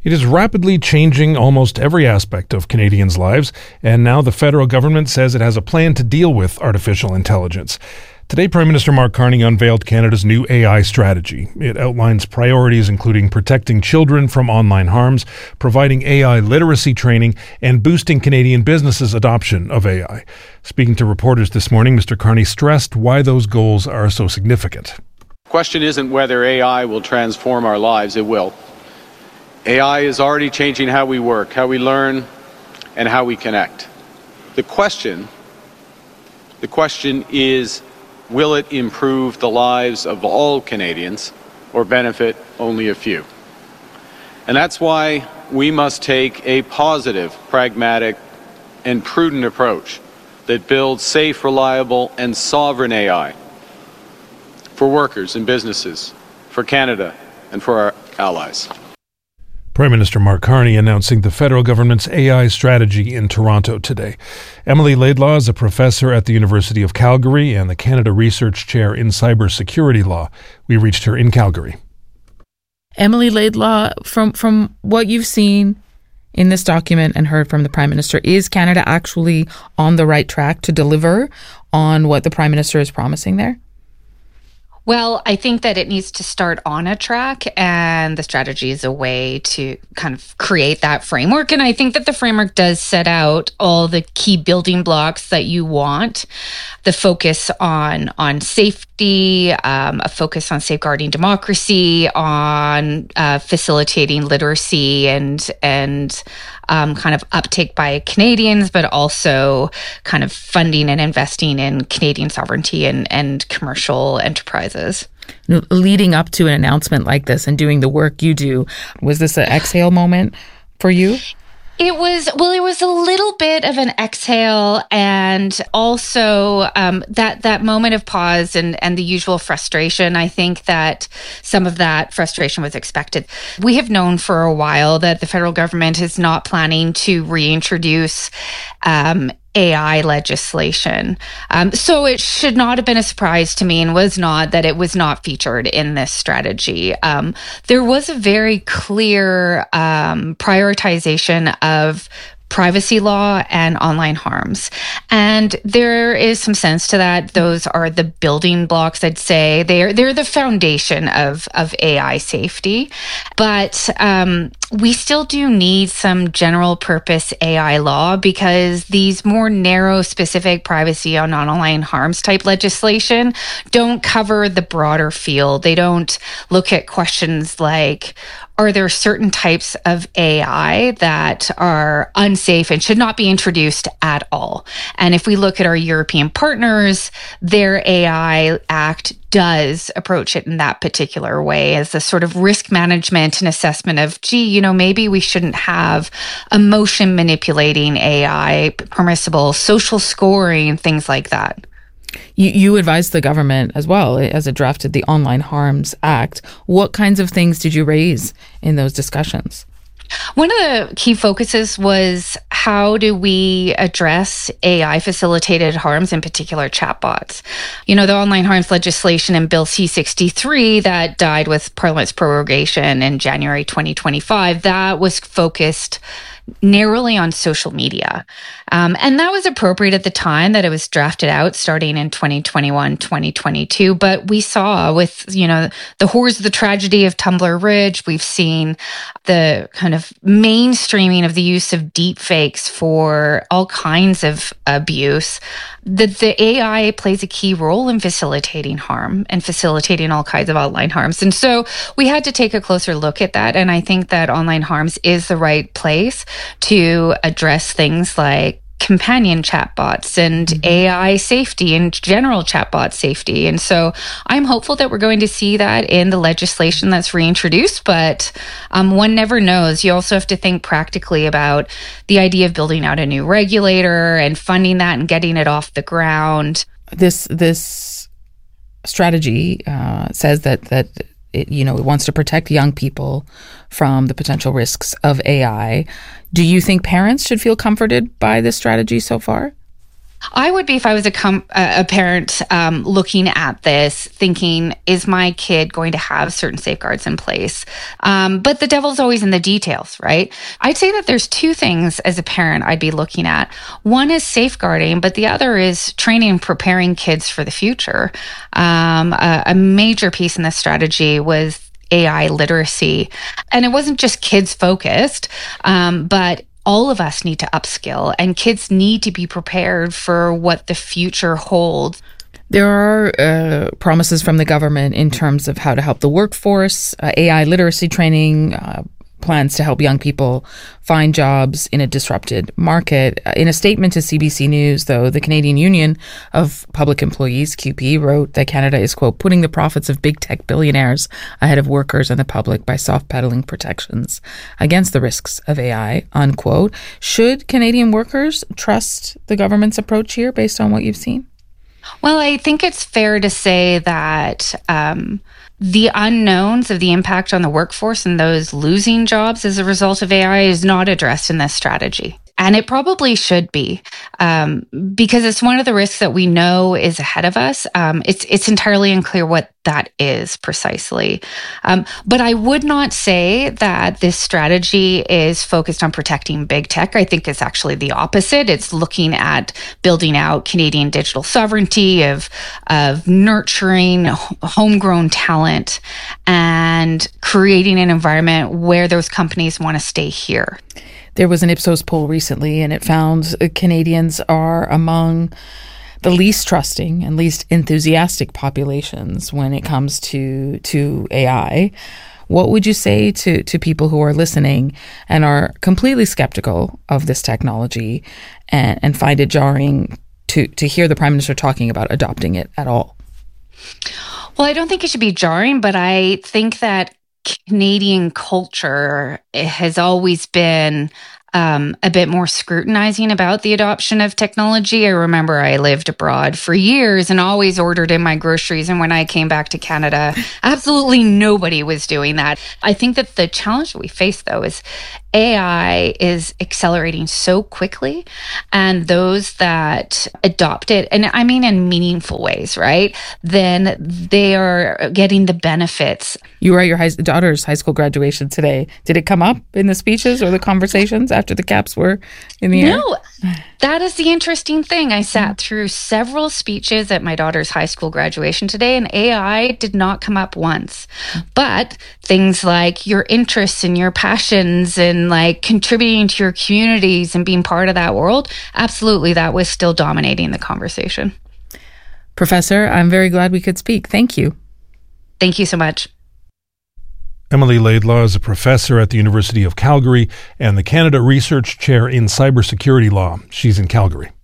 It is rapidly changing almost every aspect of Canadians' lives, and now the federal government says it has a plan to deal with artificial intelligence. Today, Prime Minister Mark Carney unveiled Canada's new AI strategy. It outlines priorities including protecting children from online harms, providing AI literacy training, and boosting Canadian businesses' adoption of AI. Speaking to reporters this morning, Mr. Carney stressed why those goals are so significant. The question isn't whether AI will transform our lives. It will. AI is already changing how we work, how we learn, and how we connect. The question is, will it improve the lives of all Canadians or benefit only a few? And that's why we must take a positive, pragmatic, and prudent approach that builds safe, reliable, and sovereign AI for workers and businesses, for Canada, and for our allies. Prime Minister Mark Carney announcing the federal government's AI strategy in Toronto today. Emily Laidlaw is a professor at the University of Calgary and the Canada Research Chair in Cybersecurity Law. We reached her in Calgary. Emily Laidlaw, from what you've seen in this document and heard from the Prime Minister, is Canada actually on the right track to deliver on what the Prime Minister is promising there? Well, I think that it needs to start on a track, and the strategy is a way to kind of create that framework. And I think that the framework does set out all the key building blocks that you want. The focus on safety, a focus on safeguarding democracy, on facilitating literacy and kind of uptake by Canadians, but also kind of funding and investing in Canadian sovereignty and commercial enterprises. Leading up to an announcement like this and doing the work you do, was this an exhale moment for you? It was a little bit of an exhale, and also that moment of pause and the usual frustration. I think that some of that frustration was expected. We have known for a while that the federal government is not planning to reintroduce AI legislation. So it should not have been a surprise to me, and was not, that it was not featured in this strategy. There was a very clear prioritization of privacy law and online harms. And there is some sense to that. Those are the building blocks, I'd say. They're the foundation of AI safety. But we still do need some general purpose AI law, because these more narrow, specific privacy on online harms type legislation don't cover the broader field. They don't look at questions like, are there certain types of AI that are unsafe and should not be introduced at all? And if we look at our European partners, their AI Act does approach it in that particular way, as a sort of risk management and assessment of, maybe we shouldn't have emotion manipulating AI, permissible social scoring, things like that. You advised the government as well as it drafted the Online Harms Act. What kinds of things did you raise in those discussions? One of the key focuses was, how do we address AI-facilitated harms, in particular chatbots? The online harms legislation in Bill C-63 that died with Parliament's prorogation in January 2025, that was focused narrowly on social media. And that was appropriate at the time that it was drafted out, starting in 2021, 2022. But we saw with, the horrors of the tragedy of Tumblr Ridge, we've seen the kind of mainstreaming of the use of deep fakes for all kinds of abuse, that the AI plays a key role in facilitating harm and facilitating all kinds of online harms. And so we had to take a closer look at that. And I think that online harms is the right place to address things like companion chatbots and AI safety and general chatbot safety. And so I'm hopeful that we're going to see that in the legislation that's reintroduced, but one never knows. You also have to think practically about the idea of building out a new regulator and funding that and getting it off the ground. This strategy says that it wants to protect young people from the potential risks of AI. Do you think parents should feel comforted by this strategy so far? I would be if I was a parent looking at this, thinking, is my kid going to have certain safeguards in place? But the devil's always in the details, right? I'd say that there's two things as a parent I'd be looking at. One is safeguarding, but the other is training and preparing kids for the future. A major piece in this strategy was AI literacy. And it wasn't just kids focused, but all of us need to upskill, and kids need to be prepared for what the future holds. There are promises from the government in terms of how to help the workforce, AI literacy training, plans to help young people find jobs in a disrupted market. In a statement to CBC News, though, the Canadian Union of Public Employees, CUPE, wrote that Canada is, quote, putting the profits of big tech billionaires ahead of workers and the public by soft-pedaling protections against the risks of AI, unquote. Should Canadian workers trust the government's approach here based on what you've seen? Well, I think it's fair to say that the unknowns of the impact on the workforce and those losing jobs as a result of AI is not addressed in this strategy. And it probably should be, because it's one of the risks that we know is ahead of us. It's entirely unclear what that is precisely. But I would not say that this strategy is focused on protecting big tech. I think it's actually the opposite. It's looking at building out Canadian digital sovereignty, of nurturing homegrown talent and creating an environment where those companies want to stay here. There was an Ipsos poll recently, and it found Canadians are among the least trusting and least enthusiastic populations when it comes to AI. What would you say to people who are listening and are completely skeptical of this technology and find it jarring to hear the Prime Minister talking about adopting it at all? Well, I don't think it should be jarring, but I think that Canadian culture has always been a bit more scrutinizing about the adoption of technology. I remember I lived abroad for years and always ordered in my groceries. And when I came back to Canada, absolutely nobody was doing that. I think that the challenge that we face, though, is AI is accelerating so quickly, and those that adopt it, and I mean in meaningful ways, right? Then they are getting the benefits. You were at your daughter's high school graduation today. Did it come up in the speeches or the conversations after the caps were in the air? No. That is the interesting thing. I sat through several speeches at my daughter's high school graduation today, and AI did not come up once. But things like your interests and your passions and like contributing to your communities and being part of that world, absolutely, that was still dominating the conversation. Professor, I'm very glad we could speak. Thank you. Thank you so much. Emily Laidlaw is a professor at the University of Calgary and the Canada Research Chair in Cybersecurity Law. She's in Calgary.